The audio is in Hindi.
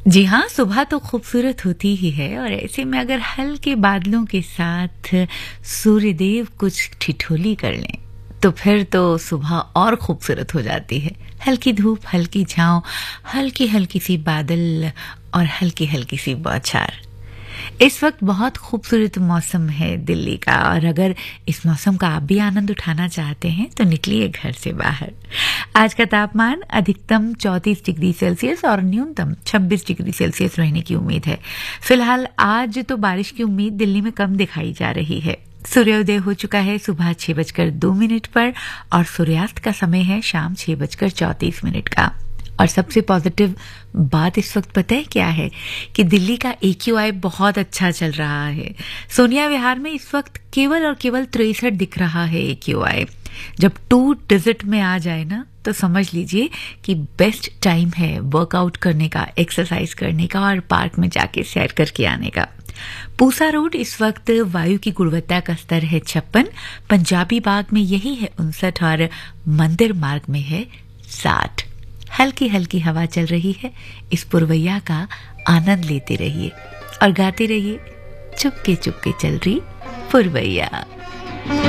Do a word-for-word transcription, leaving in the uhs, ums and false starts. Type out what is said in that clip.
जी हाँ, सुबह तो खूबसूरत होती ही है और ऐसे में अगर हल्के बादलों के साथ सूर्यदेव कुछ ठिठोली कर लें तो फिर तो सुबह और खूबसूरत हो जाती है। हल्की धूप, हल्की छाँव, हल्की हल्की सी बादल और हल्की हल्की सी बौछार। इस वक्त बहुत खूबसूरत मौसम है दिल्ली का और अगर इस मौसम का आप भी आनंद उठाना चाहते हैं तो निकलिए घर से बाहर। आज का तापमान अधिकतम चौंतीस डिग्री सेल्सियस और न्यूनतम छब्बीस डिग्री सेल्सियस रहने की उम्मीद है। फिलहाल आज तो बारिश की उम्मीद दिल्ली में कम दिखाई जा रही है। सूर्योदय हो चुका है सुबह छह बजकर दो मिनट पर और सूर्यास्त का समय है शाम छह बजकर चौंतीस मिनट का। और सबसे पॉजिटिव बात इस वक्त पता है क्या है कि दिल्ली का ए क्यू आई बहुत अच्छा चल रहा है। सोनिया विहार में इस वक्त केवल और केवल तिरसठ दिख रहा है ए क्यू आई। जब टू डिजिट में आ जाए ना तो समझ लीजिए कि बेस्ट टाइम है वर्कआउट करने का, एक्सरसाइज करने का और पार्क में जाके सैर करके आने का। पूसा रोड इस वक्त वायु की गुणवत्ता का स्तर है छप्पन, पंजाबी बाग में यही है उनसठ और मंदिर मार्ग में है साठ। हल्की हल्की हवा चल रही है। इस पुरवैया का आनंद लेते रहिए और गाते रहिए, चुपके चुपके चल रही पुरवैया।